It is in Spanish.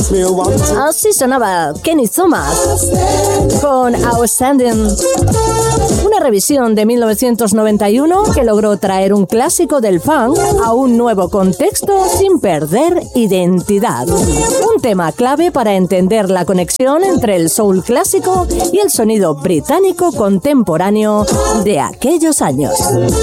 Así sonaba Kenny Thomas con Outstanding, una revisión de 1991 que logró traer un clásico del funk a un nuevo contexto sin perder identidad. Un tema clave para entender la conexión entre el soul clásico y el sonido británico contemporáneo de aquellos años.